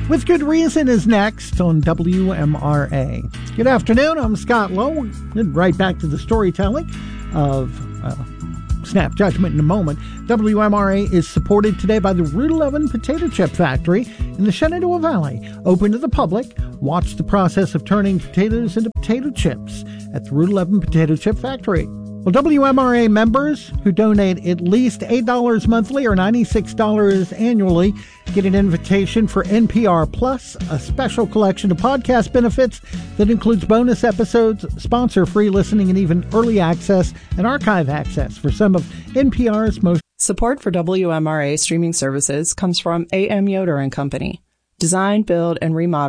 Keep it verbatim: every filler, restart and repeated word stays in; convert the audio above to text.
With Good Reason is next on W M R A. Good afternoon, I'm Scott Lowe. And right back to the storytelling of uh, Snap Judgment in a moment. W M R A is supported today by the Route eleven Potato Chip Factory in the Shenandoah Valley. Open to the public. Watch the process of turning potatoes into potato chips at the Route eleven Potato Chip Factory. Well, W M R A members who donate at least eight dollars monthly or ninety-six dollars annually get an invitation for N P R Plus, a special collection of podcast benefits that includes bonus episodes, sponsor-free listening, and even early access and archive access for some of N P R's most... Support for W M R A streaming services comes from A M. Yoder and Company. Design, build, and remodel